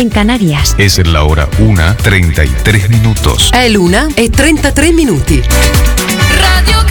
en Canarias. Es la hora 1:33. È l'1:33. Radio